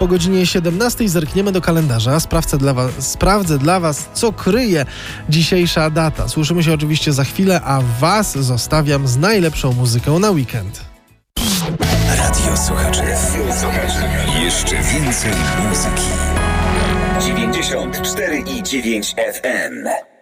Po godzinie 17 zerkniemy do kalendarza. Sprawdzę dla Was, co kryje dzisiejsza data. Słyszymy się oczywiście za chwilę, a Was zostawiam z najlepszą muzyką na weekend. Radio Słuchaczy. Jeszcze więcej muzyki. 94,9 FM.